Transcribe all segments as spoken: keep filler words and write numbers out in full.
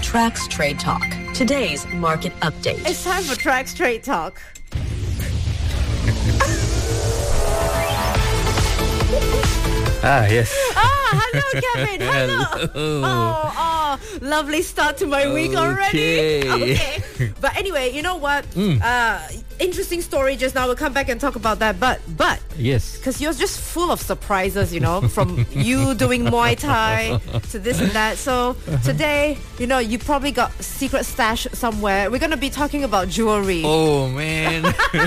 Trax Trade Talk. Today's market update. It's time for Trax Trade Talk. Ah, yes. Ah, hello, Kevin. Hello. Hello. Oh, oh, lovely start to my week already. Okay. Okay. But anyway, you know what? Mm. Uh, interesting story just now. We'll come back and talk about that. But, but, Yes. because you're just full of surprises, you know, from you doing Muay Thai to this and that. So today, you know, you probably got a secret stash somewhere. We're going to be talking about jewelry. Oh, man.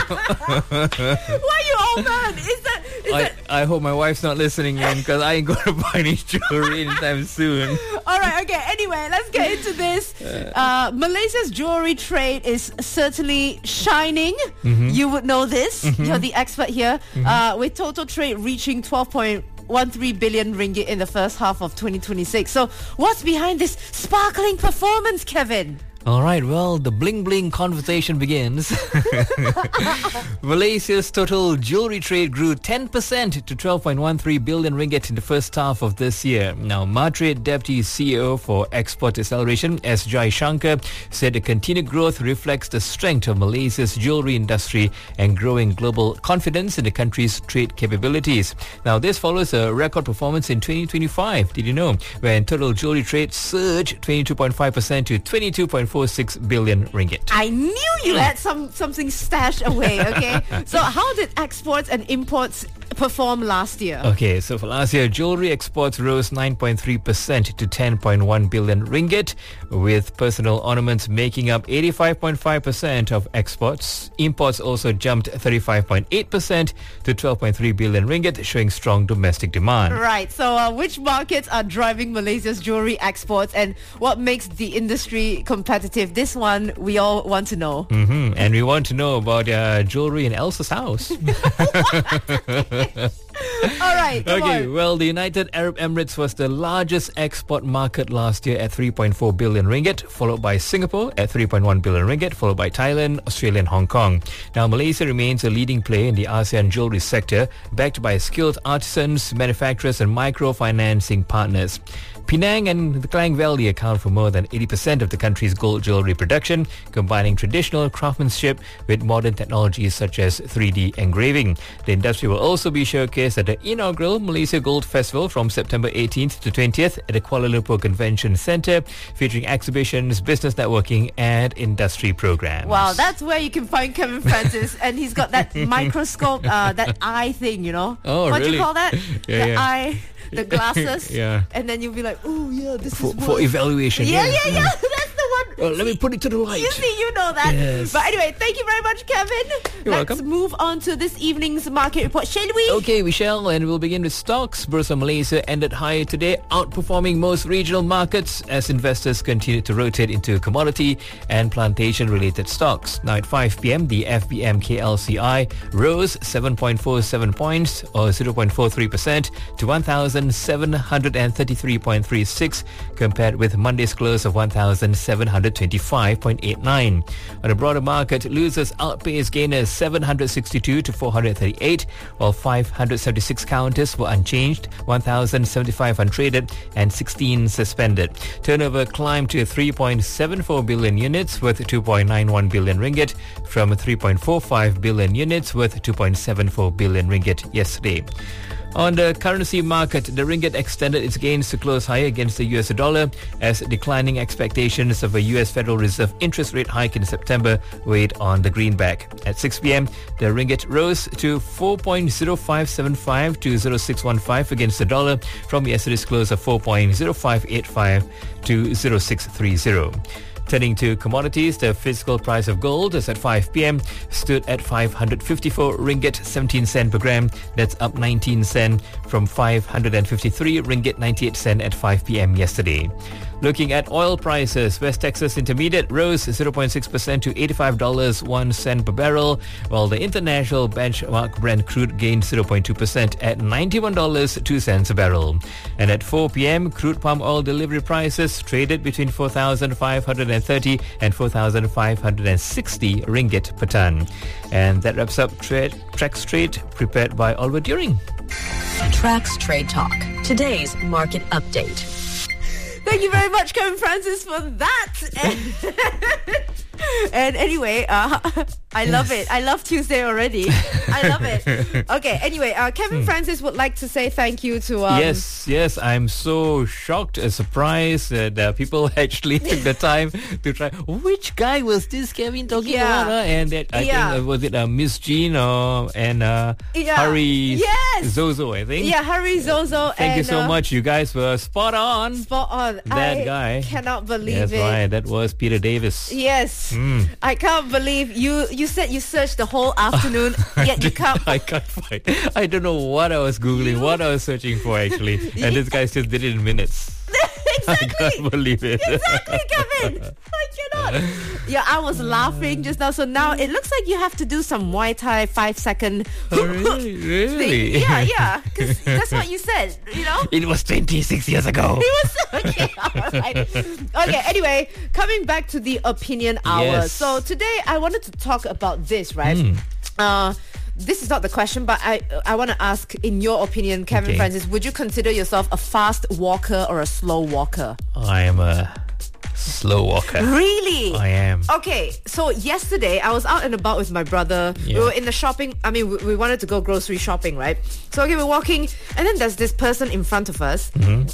Why you all man? Is that... Is I, that I hope my wife's not listening in because I ain't going to buy any jewelry anytime soon. All right, okay. Anyway, let's get into this. Uh, Malaysia's jewelry trade is certainly shining. Mm-hmm. You would know this. Mm-hmm. You're the expert here. Mm-hmm. Uh, with total trade reaching twelve point one three billion ringgit in the first half of twenty twenty-six. So what's behind this sparkling performance, Kevin? All right, well, the bling-bling conversation begins. Malaysia's total jewelry trade grew ten percent to twelve point one three billion ringgit in the first half of this year. Now, Matrade Deputy C E O for Export Acceleration, S. Jai Shankar, said the continued growth reflects the strength of Malaysia's jewelry industry and growing global confidence in the country's trade capabilities. Now, this follows a record performance in twenty twenty-five, did you know, when total jewelry trade surged twenty-two point five percent to twenty-two point four six billion ringgit. I knew you had some something stashed away, okay? So how did exports and imports perform last year? Okay, so for last year, jewelry exports rose nine point three percent to ten point one billion ringgit, with personal ornaments making up eighty-five point five percent of exports. Imports also jumped thirty-five point eight percent to twelve point three billion ringgit, showing strong domestic demand. Right, so uh, which markets are driving Malaysia's jewelry exports and what makes the industry competitive? This one we all want to know. Mm-hmm. And we want to know about uh, jewelry in Elsa's house. All right, come Okay, on. well, the United Arab Emirates was the largest export market last year at three point four billion ringgit, followed by Singapore at three point one billion ringgit, followed by Thailand, Australia and Hong Kong. Now, Malaysia remains a leading player in the ASEAN jewelry sector, backed by skilled artisans, manufacturers and microfinancing partners. Penang and the Klang Valley account for more than eighty percent of the country's gold jewelry production, combining traditional craftsmanship with modern technologies such as three D engraving. The industry will also be showcased at the inaugural Malaysia Gold Festival from September eighteenth to twentieth at the Kuala Lumpur Convention Centre, featuring exhibitions, business networking and industry programs. Wow, that's where you can find Kevin Francis, and he's got that microscope, uh, that eye thing, you know? Oh, what do really? you call that? Yeah, the yeah. eye, the glasses. Yeah. And then you'll be like, oh yeah, this For, is for worth- evaluation. Yeah, yeah, yeah, that's the one. Well, let me put it to the light. You see, you know that. Yes. But anyway, thank you very much, Kevin. You're Let's welcome. move on to this evening's market report, shall we? Okay, we shall, and we'll begin with stocks. Bursa Malaysia ended higher today, outperforming most regional markets as investors continue to rotate into commodity and plantation-related stocks. Now at five p.m, the F B M K L C I rose seven point four seven points, or zero point four three percent, to one thousand seven hundred thirty-three point three six, compared with Monday's close of one thousand seven hundred twenty-five point eight nine. On a broader market, losers outpaced gainers seven hundred sixty-two to four hundred thirty-eight, while five hundred seventy-six counters were unchanged, one thousand seventy-five untraded, and sixteen suspended. Turnover climbed to three point seven four billion units worth two point nine one billion ringgit from three point four five billion units worth two point seven four billion ringgit yesterday. On the currency market, the ringgit extended its gains to close higher against the U S dollar as declining expectations of a U S Federal Reserve interest rate hike in September weighed on the greenback. At six p.m, the ringgit rose to four point zero five seven five to zero six one five against the dollar from yesterday's close of four point zero five eight five to zero six three zero. Turning to commodities, the physical price of gold as at five p.m. stood at five hundred fifty-four ringgit seventeen cent per gram. That's up nineteen cent from five hundred fifty-three ringgit ninety-eight cent at five p.m. yesterday. Looking at oil prices, West Texas Intermediate rose zero point six percent to eighty-five dollars and one cent per barrel, while the international benchmark Brent crude gained zero point two percent at ninety-one dollars and two cents a barrel. And at four p.m, crude palm oil delivery prices traded between four thousand five hundred thirty and four thousand five hundred sixty ringgit per ton. And that wraps up trade, Trax Trade, prepared by Oliver During. Trax Trade Talk. Today's market update. Thank you very much, Kevin Francis, for that. And, and anyway, uh, I love it. I love Tuesday already. I love it. Okay, anyway, uh, Kevin Francis would like to say thank you to... Um, yes, yes, I'm so shocked, uh, surprised that uh, people actually took the time to try. Which guy was this Kevin talking Yeah. about? Uh? And that, I Yeah. think, uh, was it uh, Miss Jean or, and uh, Yeah. Harry Yes. Zozo, I think? Yeah, Harry Zozo. Thank and, you so uh, much. You guys were spot on. Spot on. That I guy. cannot believe That's it. right. That was Peter Davis. Yes. Mm. I can't believe you you said you searched the whole afternoon, yet you can't. I can't find. I don't know what I was googling, what I was searching for actually, and this guy just did it in minutes. I Exactly. can't believe it. Exactly, Kevin. I cannot. Yeah, I was laughing just now. So now it looks like you have to do some Muay Thai five second. Oh, really? Really? thing. Yeah, yeah. Because that's what you said, you know? It was twenty-six years ago. It was okay. All right. Okay. Anyway, coming back to the opinion hour. Yes. So today I wanted to talk about this, right? Uh, this is not the question, but I I want to ask, in your opinion, Kevin Okay. Francis, would you consider yourself a fast walker or a slow walker? I am a slow walker. Really? I am. Okay, so yesterday I was out and about with my brother. We Yeah. were in the shopping. I mean, we, we wanted to go grocery shopping, right? So okay, we're walking, and then there's this person in front of us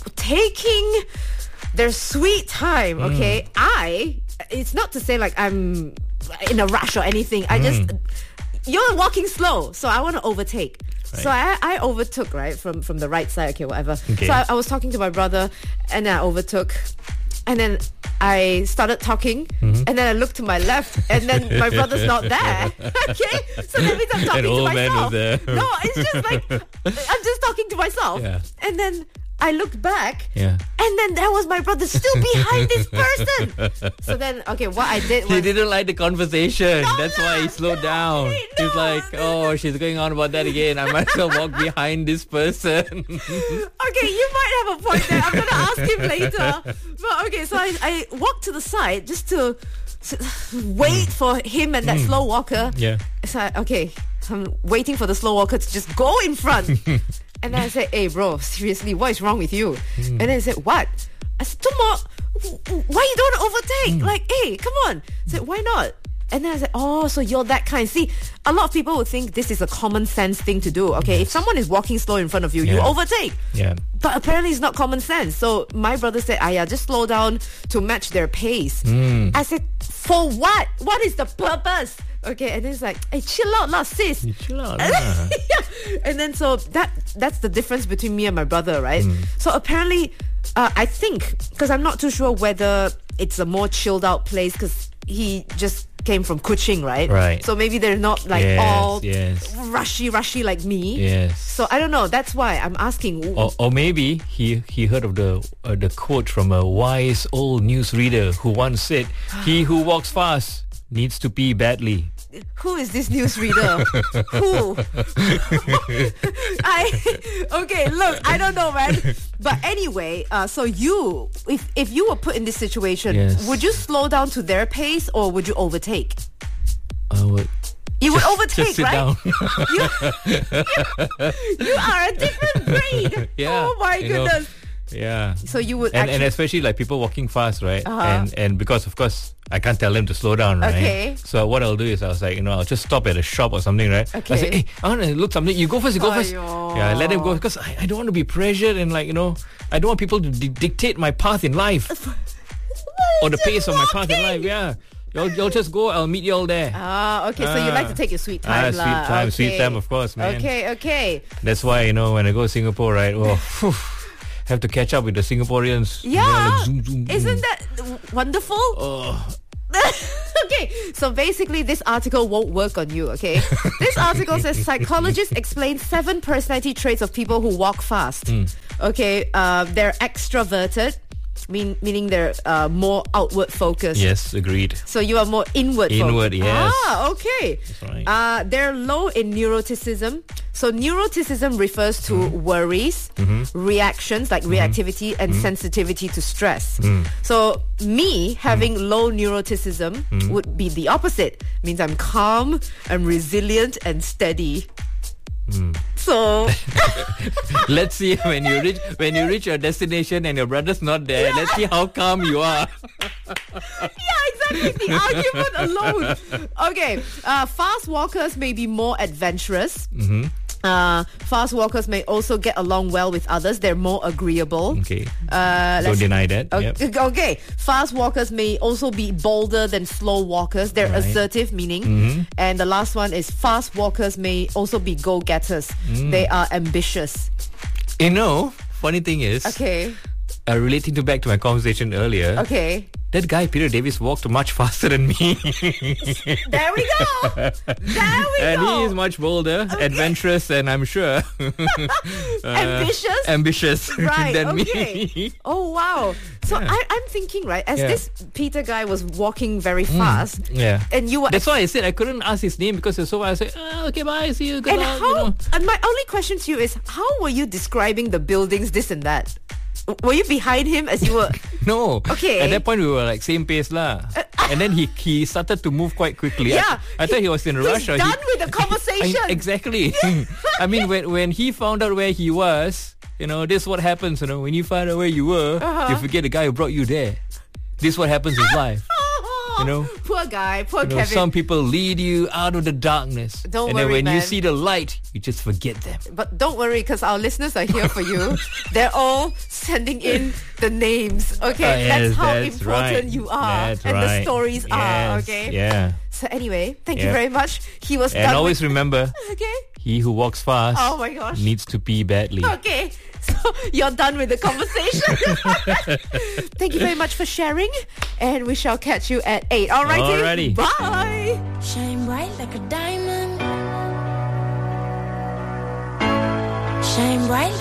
taking their sweet time. Okay, I. It's not to say like I'm in a rush or anything. I just you're walking slow, so I want to overtake. So I, I overtook, right, from from the right side. Okay, whatever. Okay. So I, I was talking to my brother, and then I overtook. And then I started talking, and then I looked to my left, and then my brother's not there. Okay, so that means I'm talking An to old man myself. was there. No, it's just like I'm just talking to myself. Yeah. And then I looked back, Yeah. and then there was my brother still behind this person. So then, okay, what I did was He didn't like the conversation. No, That's no, why he slowed no, down. no, He's like, oh, she's going on about that again. I might as well walk behind this person. Okay, you might have a point there. I'm going to ask him later. But okay, so I, I walked to the side just to s- wait for him and that slow walker. Yeah. So I, okay, I'm waiting for the slow walker to just go in front. And then I said, hey bro, seriously, what is wrong with you? And then he said, what? I said, Tomo, why you don't overtake? Like, hey, come on. I said, why not? And then I said, oh, so you're that kind. See, a lot of people would think this is a common sense thing to do. Okay, if someone is walking slow in front of you, you Yeah. overtake. Yeah. But apparently it's not common sense. So my brother said, ah, yeah, just slow down to match their pace. I said, for what? What is the purpose? Okay, and he's like, hey, chill out lah, sis. Chill out. lah. Yeah. And then so that that's the difference between me and my brother, right? So apparently, uh, I think, because I'm not too sure whether it's a more chilled out place, because he just came from Kuching, right? Right. So maybe they're not like Yes, all yes. rushy, rushy like me. Yes. So I don't know. That's why I'm asking. Or, or maybe he he heard of the uh, the quote from a wise old newsreader who once said, "He who walks fast needs to pee badly." Who is this newsreader? Who? I okay. Look, I don't know, man. But anyway, uh, so you, if if you were put in this situation, Yes. would you slow down to their pace or would you overtake? I would You would just overtake, sit right? down. You, you, you are a different breed. Yeah, Oh my you know. goodness. Yeah. So you would And, actually. and especially like people walking fast, right? Uh-huh. And and because of course I can't tell them to slow down, right? Okay. So what I'll do is I was like, you know, I'll just stop at a shop or something, right? I say, Okay. hey, I want to look something. You go first. You go first. Aiyo. Yeah, let them go because I, I don't want to be pressured and like you know I don't want people to di- dictate my path in life or the pace of my path in life. Yeah. You'll, you'll just go. I'll meet you all there. Ah, okay. So you like to take your sweet Ah, time, sweet lah. time, sweet Okay. time, of course, man. Okay, okay. That's why you know when I go to Singapore, right? Well, phew, have to catch up with the Singaporeans. You know, Yeah. like zoom, zoom, zoom. Isn't that w- wonderful? Oh. Okay, so basically this article won't work on you, okay? This article says psychologists explain seven personality traits of people who walk fast. Okay, uh, they're extroverted, mean, meaning they're uh, more outward focused. Yes, agreed. So you are more inward Inward, focused. yes. Ah, okay. That's right. Uh, they're low in neuroticism. So neuroticism refers to worries, reactions like reactivity and sensitivity to stress. So me having low neuroticism would be the opposite. Means I'm calm, I'm resilient and steady. So So Let's see when you reach when you reach your destination and your brother's not there. Let's see how calm you are. yeah, exactly. The argument alone. Okay, uh, fast walkers may be more adventurous. Mm-hmm. Uh, fast walkers may also get along well with others. They're more agreeable. Okay. Uh, Don't let's- deny that. Okay, Yep. okay. Fast walkers may also be bolder than slow walkers. They're Right. assertive, meaning. Mm-hmm. And the last one is fast walkers may also be go-getters. Mm. They are ambitious. You know, funny thing is, Okay. uh, relating to back to my conversation earlier, Okay. that guy Peter Davis walked much faster than me. There we go. There we And go. he is much bolder, adventurous, and I'm sure uh, Ambitious? ambitious Right, than okay. me. Oh, wow. So Yeah. I, I'm thinking, right, as Yeah. this Peter guy was walking very fast, Yeah. and you were... That's why I said I couldn't ask his name because it's so I said, oh, okay, bye, see you, good and luck. how... You know. And my only question to you is, how were you describing the buildings, this and that? Were you behind him as you were... No. Okay. At that point, we were like same pace lah. And then he he started to move quite quickly. Yeah. I, I thought he was in a He's rush. or done he, with the conversation. I, exactly. I mean, when when he found out where he was, you know, this is what happens. You know, when you find out where you were, Uh-huh. you forget the guy who brought you there. This is what happens in life. You know, Poor guy, poor you know, Kevin. some people lead you out of the darkness. Don't and then worry, when you man. see the light, you just forget them. But don't worry, because our listeners are here for you. They're all sending in the names. Okay, Ah, yes, that's how that's important right. you are, That's and the right. stories are. Yes, Okay. Yeah. So anyway, thank you Yeah. very much. He was And done always with- remember, Okay. he who walks fast Oh my gosh. needs to pee badly. Okay. So you're done with the conversation. Thank you very much for sharing, and we shall catch you at eight. Alrighty. Alrighty. Bye. Shine bright like a diamond. Shine bright